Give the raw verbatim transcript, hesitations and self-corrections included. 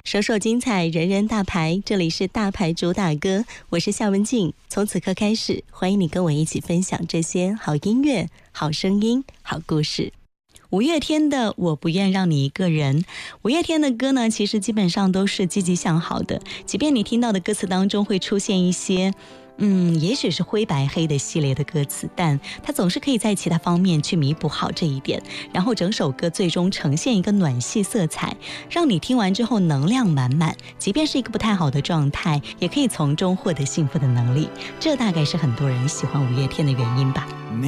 首首精彩，人人大牌，这里是大牌主打歌，我是夏文静。从此刻开始，欢迎你跟我一起分享这些好音乐、好声音、好故事。五月天的《我不愿让你一个人》，五月天的歌呢，其实基本上都是积极向好的，即便你听到的歌词当中会出现一些嗯，也许是灰白黑的系列的歌词，但它总是可以在其他方面去弥补好这一点，然后整首歌最终呈现一个暖系色彩，让你听完之后能量满满，即便是一个不太好的状态，也可以从中获得幸福的能力。这大概是很多人喜欢五月天的原因吧。